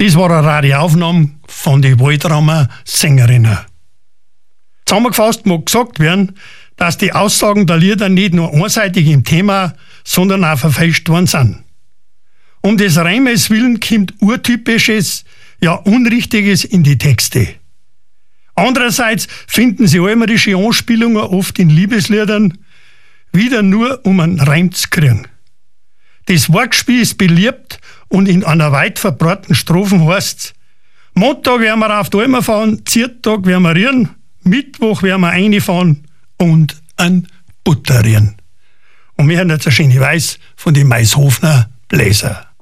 Das war eine Radioaufnahme von den Waldraumer Sängerinnen. Zusammengefasst mag gesagt werden, dass die Aussagen der Lieder nicht nur einseitig im Thema, sondern auch verfälscht worden sind. Um des Reimes willen kommt Urtypisches, ja Unrichtiges in die Texte. Andererseits finden sie almerische Anspielungen oft in Liebesliedern, wieder nur um einen Reim zu kriegen. Das Wortspiel ist beliebt und in einer weit verbreiteten Strophen heißt: Montag werden wir auf die Almer fahren, Ziertag werden wir rieren, Mittwoch werden wir reinfahren und ein Butterieren. Und wir hören jetzt eine schöne Weiß von den Maishofner Bläser.